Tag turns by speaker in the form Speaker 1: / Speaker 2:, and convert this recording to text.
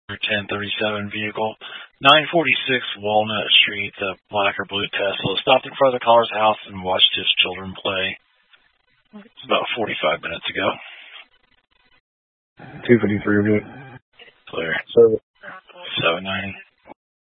Speaker 1: 1037 vehicle, 946 Walnut Street, the black or blue Tesla, stopped in front of the caller's house and watched his children play. It's about 45 minutes ago.
Speaker 2: 253 review.
Speaker 1: Clear. 790.